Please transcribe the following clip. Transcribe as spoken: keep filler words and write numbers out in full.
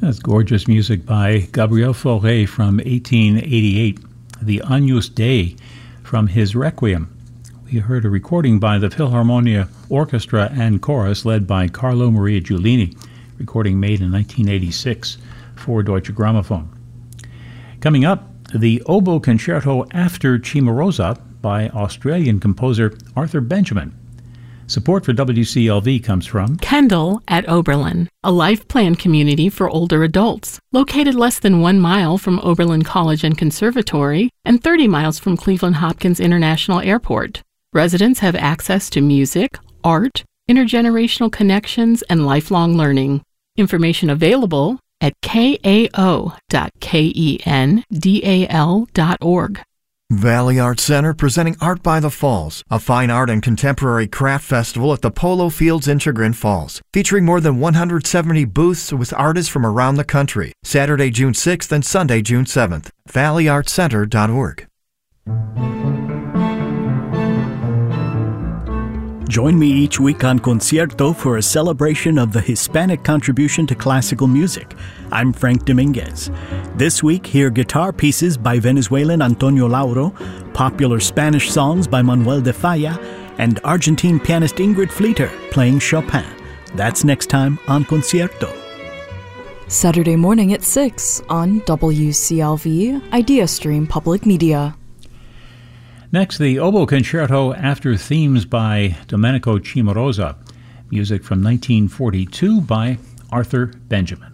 That's gorgeous music by Gabriel Fauré from eighteen eighty-eight, the Agnus Dei from his Requiem. We heard a recording by the Philharmonia Orchestra and Chorus led by Carlo Maria Giulini, recording made in nineteen eighty-six for Deutsche Grammophon. Coming up, the Oboe Concerto After Cimarosa by Australian composer Arthur Benjamin. Support for W C L V comes from Kendall at Oberlin, a life plan community for older adults, located less than one mile from Oberlin College and Conservatory and thirty miles from Cleveland Hopkins International Airport. Residents have access to music, art, intergenerational connections, and lifelong learning. Information available at k a o dot kendal dot org. Valley Arts Center presenting Art by the Falls, a fine art and contemporary craft festival at the Polo Fields in Chagrin Falls, featuring more than one hundred seventy booths with artists from around the country. Saturday, June sixth and Sunday, June seventh. valley arts center dot org. Join me each week on Concierto for a celebration of the Hispanic contribution to classical music. I'm Frank Dominguez. This week, hear guitar pieces by Venezuelan Antonio Lauro, popular Spanish songs by Manuel de Falla, and Argentine pianist Ingrid Fleeter playing Chopin. That's next time on Concierto. Saturday morning at six on W C L V, IdeaStream Public Media. Next, the Oboe Concerto After Themes by Domenico Cimarosa. Music from nineteen forty-two by Arthur Benjamin.